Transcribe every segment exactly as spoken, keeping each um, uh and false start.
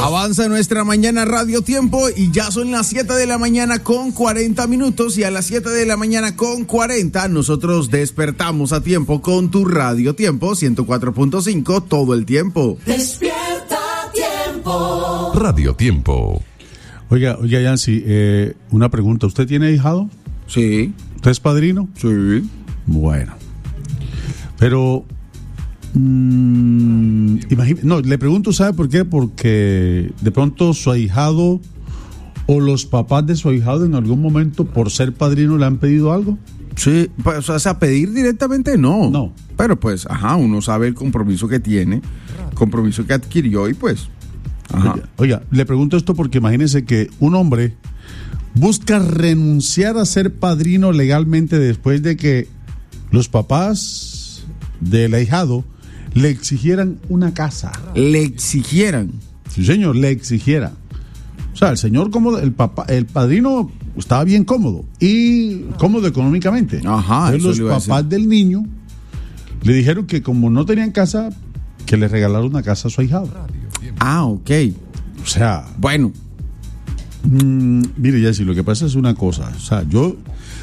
Avanza nuestra mañana Radio Tiempo y ya son las siete de la mañana con cuarenta minutos y a las siete de la mañana con cuarenta nosotros despertamos a tiempo con tu Radio Tiempo ciento cuatro punto cinco todo el tiempo. Despierta Tiempo. Radio Tiempo. Oiga, oiga, Yancy, eh, una pregunta. ¿Usted tiene ahijado? Sí. ¿Usted es padrino? Sí. Bueno. Pero... Mmm, imagine, no, le pregunto, ¿sabe por qué? Porque de pronto su ahijado o los papás de su ahijado en algún momento por ser padrino le han pedido algo. Sí, pues, o sea, pedir directamente no. No. Pero pues, ajá, uno sabe el compromiso que tiene, compromiso que adquirió y pues, ajá. Oiga, oiga, le pregunto esto porque imagínese que un hombre busca renunciar a ser padrino legalmente después de que los papás del ahijado le exigieran una casa. Le exigieran. Sí, señor, le exigiera. O sea, el señor como el papá, el padrino estaba bien cómodo y cómodo económicamente. Ajá. Entonces, eso los papás del niño le dijeron que como no tenían casa, que le regalaron una casa a su ahijado. Ah, ok. O sea, bueno. Mmm, mire, Jessy, lo que pasa es una cosa. O sea, yo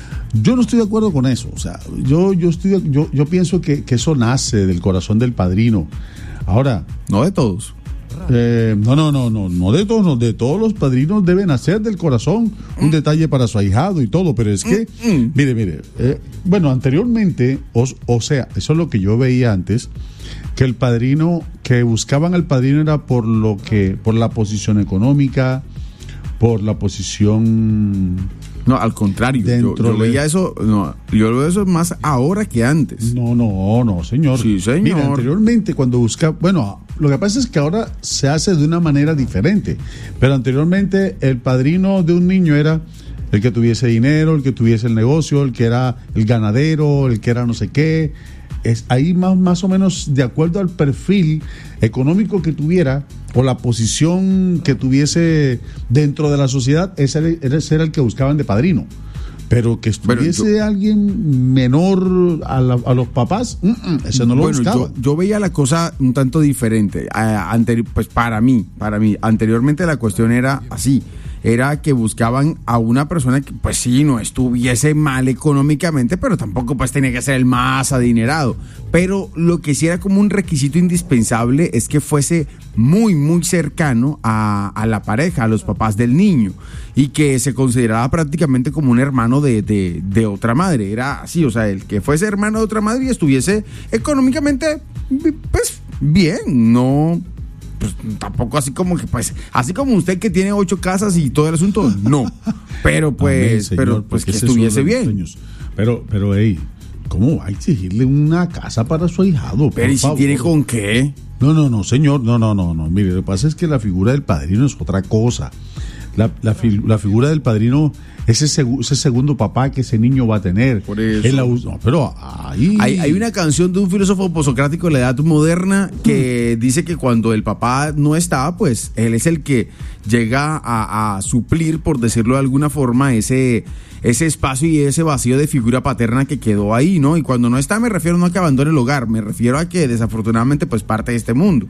Yo no estoy de acuerdo con eso. O sea, yo yo estoy yo yo pienso que, que eso nace del corazón del padrino. Ahora, no de todos. Eh, no, no, no, no, no de todos, no, de todos los padrinos deben nacer del corazón un mm. detalle para su ahijado y todo, pero es que, mm. mire, mire, eh, bueno, anteriormente, o, o sea, eso es lo que yo veía antes, que el padrino, que buscaban al padrino era por lo que, por la posición económica, por la posición. No, al contrario, yo, yo veía eso, no, yo lo veo eso más ahora que antes. No, no, no, señor. Sí, señor. Mira, anteriormente cuando buscaba, bueno, lo que pasa es que ahora se hace de una manera diferente, pero anteriormente el padrino de un niño era el que tuviese dinero, el que tuviese el negocio, el que era el ganadero, el que era no sé qué. Es ahí más, más o menos de acuerdo al perfil económico que tuviera o la posición que tuviese dentro de la sociedad, ese era, ese era el que buscaban de padrino. Pero que estuviese bueno, yo, alguien menor a, la, a los papás, mm, mm, ese no lo bueno, buscaba. Yo, yo veía la cosa un tanto diferente. Eh, anteri- pues para mí, para mí, anteriormente la cuestión era así. Era que buscaban a una persona que pues sí, no estuviese mal económicamente, pero tampoco pues tenía que ser el más adinerado. Pero lo que sí era como un requisito indispensable es que fuese muy, muy cercano a, a la pareja, a los papás del niño, y que se consideraba prácticamente como un hermano de, de, de otra madre. Era así, o sea, el que fuese hermano de otra madre y estuviese económicamente pues bien, no... Pues tampoco así como que, pues, así como usted que tiene ocho casas y todo el asunto, no. Pero pues, Amén, señor, pero pues que estuviese bien. Sueños. Pero, pero, hey, ¿cómo va a exigirle una casa para su ahijado? Pero ¿y si tiene con qué? No, no, no, señor, no, no, no, no. Mire, lo que pasa es que la figura del padrino es otra cosa. La, la, la figura del padrino es ese, ese segundo papá que ese niño va a tener. Por eso. La, no, pero ahí... hay, hay una canción de un filósofo posocrático de la edad moderna que mm. dice que cuando el papá no está, pues él es el que llega a, a suplir, por decirlo de alguna forma, ese, ese espacio y ese vacío de figura paterna que quedó ahí, ¿no? Y cuando no está me refiero no a que abandone el hogar, me refiero a que desafortunadamente pues parte de este mundo.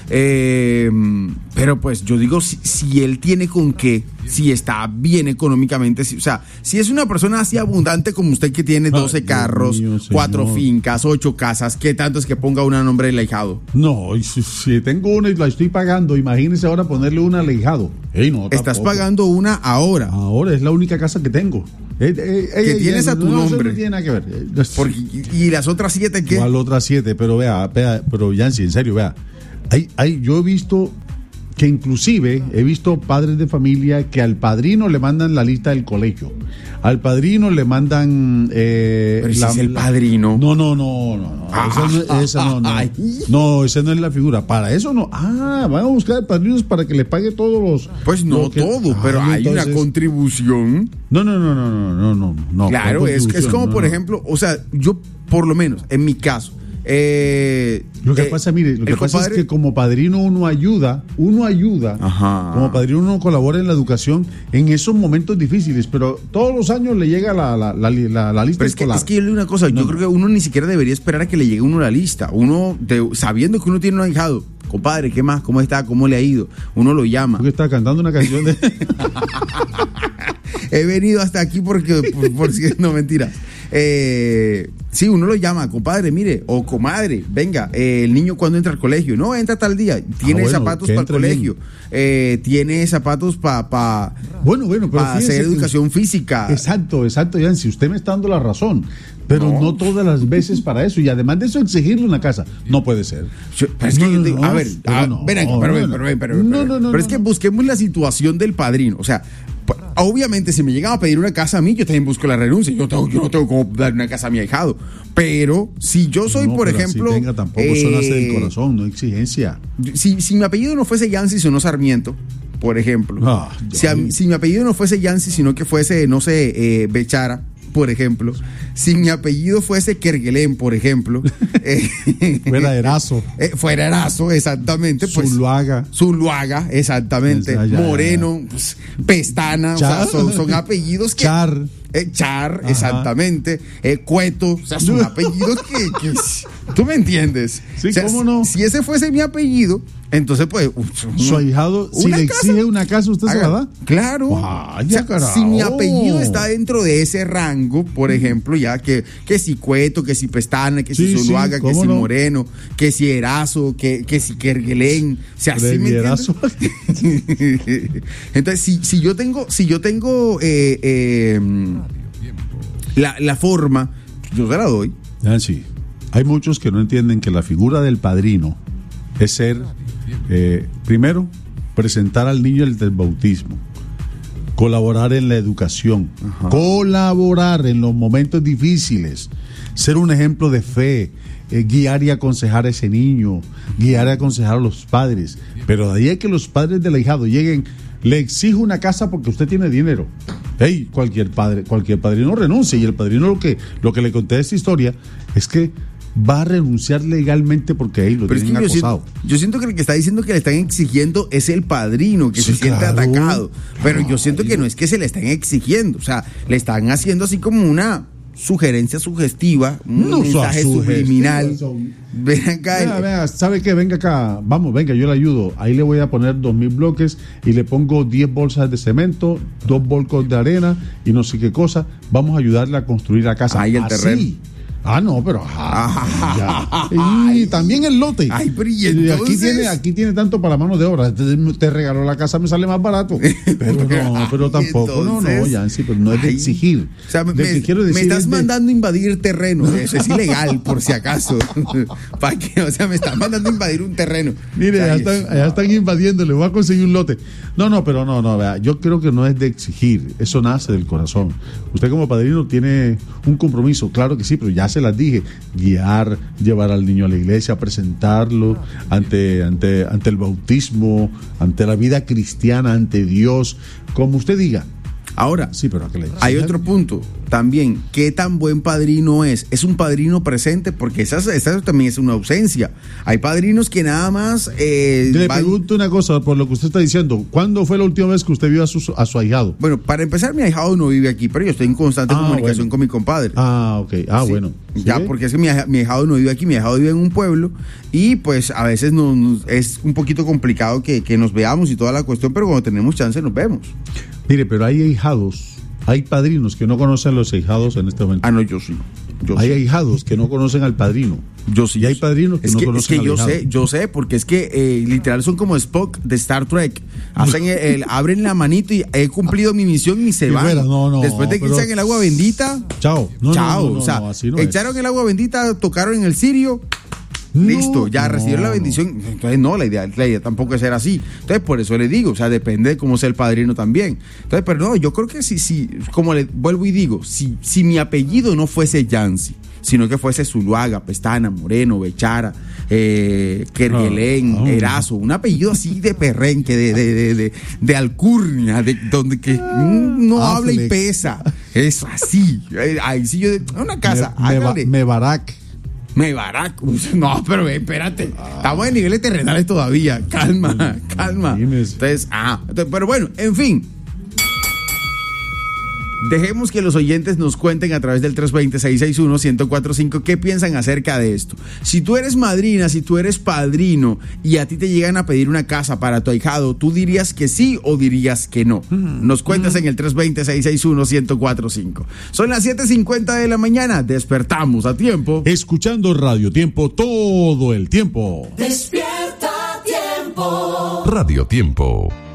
Eh, pero pues yo digo, si, si él tiene con qué, si está bien económicamente, si, o sea, si es una persona así abundante como usted que tiene doce Ay, carros, mío, cuatro fincas, ocho casas, ¿qué tanto es que ponga una a nombre del ahijado? No, si, si tengo una y la estoy pagando, imagínese ahora ponerle una al ahijado. Hey, no, Estás pagando una ahora. Ahora es la única casa que tengo. Eh, eh, eh, que eh, tienes eh, a tu no, nombre. No tiene nada que ver. Porque, y, y las otras siete, ¿qué? ¿Cuál otras siete? Pero vea, vea, pero Yancy, en serio, vea. Hay, hay, yo he visto que inclusive he visto padres de familia que al padrino le mandan la lista del colegio. Al padrino le mandan... Eh, Pero si la, es el la, padrino. No, no, no, no. no. Ah, esa no, esa no, no. No, esa no es la figura. Para eso no. Ah, van a buscar padrinos para que le pague todos los... Pues no lo que, todo, ah, pero hay entonces, una contribución. No, no, no, no, no, no, no. no claro, es, es como, no, por no. ejemplo, o sea, yo, por lo menos, en mi caso... Eh, lo que eh, pasa, mire, lo que pasa compadre... es que como padrino uno ayuda, uno ayuda, Ajá. como padrino uno colabora en la educación en esos momentos difíciles, pero todos los años le llega la, la, la, la, la lista pero es escolar. Que, es que yo le digo una cosa, no, yo no. creo que uno ni siquiera debería esperar a que le llegue uno la lista, uno, de, sabiendo que uno tiene un ahijado, compadre, ¿qué más? ¿Cómo está? ¿Cómo le ha ido? Uno lo llama. ¿Tú que estás cantando una canción de...? He venido hasta aquí porque, por, por si no, mentira. Eh, sí, uno lo llama, compadre, mire, o comadre, venga, eh, el niño cuando entra al colegio, no, entra tal día, tiene ah, bueno, zapatos para el colegio, eh, tiene zapatos para pa, bueno, bueno, pa hacer educación física. Exacto, exacto, Jan, si usted me está dando la razón, pero no. no todas las veces para eso, y además de eso exigirle una casa, no puede ser. Yo, pero es que no, yo digo, no, a ver, a, no, ven aquí, pero, pero, pero, pero, pero, no, no, no, pero es que busquemos la situación del padrino, o sea, obviamente, si me llegan a pedir una casa a mí, yo también busco la renuncia. Yo, tengo, yo no tengo cómo dar una casa a mi ahijado. Pero si yo soy, no, por ejemplo. Así tenga, tampoco eh, eso nace del corazón, no hay exigencia. Si, si mi apellido no fuese Yancy, sino Sarmiento, por ejemplo. Ah, si, a, si mi apellido no fuese Yancy, sino que fuese, no sé, eh, Bechara, por ejemplo. Si mi apellido fuese Kerguelén, por ejemplo. eh, fuera Erazo. Eh, fuera Erazo, exactamente. Pues, Zuluaga. Zuluaga, exactamente. Ya, ya, Moreno, ya. Pues, Pestana, o sea, son, son apellidos que... Char. Eh, Char, ajá, exactamente. Eh, Cueto, o sea, son apellidos que, que... ¿Tú me entiendes? Sí, o sea, ¿cómo no? Si ese fuese mi apellido, entonces pues... Su ahijado, si le casa, exige una casa, ¿usted haga, se la da? Claro. Vaya, o sea, si mi apellido está dentro de ese rango, por ejemplo, ya que, que si Cueto, que si Pestana, que si sí, Zuluaga, sí, que si no? Moreno, que si Erazo, que, que si Kerguelén, o sea, ¿sí me entiendes? Entonces, si, si yo tengo, si yo tengo eh, eh, la, la forma, yo se la doy. Ah, sí. Hay muchos que no entienden que la figura del padrino es ser, eh, primero, presentar al niño el del bautismo, colaborar en la educación, ajá, colaborar en los momentos difíciles, ser un ejemplo de fe, eh, guiar y aconsejar a ese niño, guiar y aconsejar a los padres. Pero de ahí es que los padres del ahijado lleguen, le exijo una casa porque usted tiene dinero. Hey, cualquier padre, cualquier padrino renuncia, y el padrino lo que, lo que le conté de esta historia es que va a renunciar legalmente porque ahí lo pero tienen es que acosado. Yo siento, yo siento que el que está diciendo que le están exigiendo es el padrino, que sí, se siente claro, atacado. Pero yo siento que no es que se le están exigiendo, o sea, le están haciendo así como una sugerencia sugestiva, un no mensaje subliminal. Ven acá. Venga, venga, ¿sabe qué? Venga acá, vamos, venga, yo le ayudo. Ahí le voy a poner dos mil bloques y le pongo diez bolsas de cemento, dos bolcos de arena y no sé qué cosa. Vamos a ayudarle a construir la casa. Ahí el así. Terreno. Ah, no, pero ajá, ya. Y también el lote. Ay, pero y entonces... aquí tiene, aquí tiene tanto para mano de obra. Te, te regaló la casa, me sale más barato. Pero no, pero tampoco. Entonces... No, no, ya, sí, pero no es de exigir. O sea, me, que quiero decir me estás es mandando de... invadir terreno. Eso es ilegal, por si acaso. ¿Para qué? O sea, me estás mandando invadir un terreno. Mire, allá están, allá están invadiendo, le voy a conseguir un lote. No, no, pero no, no, vea, yo creo que no es de exigir. Eso nace del corazón. Usted como padrino tiene un compromiso, claro que sí, pero ya se las dije, guiar, llevar al niño a la iglesia, presentarlo ante, ante, ante el bautismo, ante la vida cristiana, ante Dios, como usted diga. Ahora, sí, pero ¿qué le hay otro punto también. ¿Qué tan buen padrino es? ¿Es un padrino presente? Porque esa, esa también es una ausencia. Hay padrinos que nada más... Eh, Le van... pregunto una cosa, por lo que usted está diciendo. ¿Cuándo fue la última vez que usted vio a su, a su ahijado? Bueno, para empezar, mi ahijado no vive aquí, pero yo estoy en constante ah, comunicación bueno. con mi compadre. Ah, ok. Ah, sí. bueno. ¿Sí? Ya, porque es que mi, mi ahijado no vive aquí, mi ahijado vive en un pueblo y pues a veces nos, nos, es un poquito complicado que, que nos veamos y toda la cuestión, pero cuando tenemos chance nos vemos. Mire, pero hay ahijados, hay padrinos que no conocen a los ahijados en este momento. Ah, no, yo sí. Yo hay sí. ahijados que no conocen al padrino. Yo sí. Y hay padrinos que es no que, conocen es que al yo ahijado. sé, yo sé, porque es que eh, literal son como Spock de Star Trek. Hacen el, el, abren la manito y he cumplido mi misión y se y van. Fuera, no, no, Después de que echan el agua bendita. Chao. No, chao. No, no, no, o sea, no, así no echaron es. el agua bendita, tocaron en el cirio. Listo, No, ya no, recibieron la bendición. Entonces, no, la idea, la idea tampoco es ser así. Entonces, por eso le digo, o sea, depende de cómo sea el padrino también. Entonces, pero no, yo creo que sí, sí, como le vuelvo y digo, si, si mi apellido no fuese Yancy, sino que fuese Zuluaga, Pestana, Moreno, Bechara, eh, Kerguelén, oh, oh. Erazo, un apellido así de perrenque, de, de, de, de, de alcurnia, de donde que no ah, habla y pesa. Es así. Ahí sí yo, una casa, me, me, me barac. Me baraco. No, pero espérate. Ah. Estamos en niveles terrenales todavía. Calma, calma. Entonces, ah. Entonces, pero bueno, en fin. Dejemos que los oyentes nos cuenten a través del tres dos cero, seis seis uno, uno cero cuatro cinco qué piensan acerca de esto. Si tú eres madrina, si tú eres padrino y a ti te llegan a pedir una casa para tu ahijado, ¿tú dirías que sí o dirías que no? Nos cuentas en el tres dos cero, seis seis uno, uno cero cuatro cinco. Son las siete cincuenta de la mañana, despertamos a tiempo. Escuchando Radio Tiempo todo el tiempo. Despierta Tiempo. Radio Tiempo.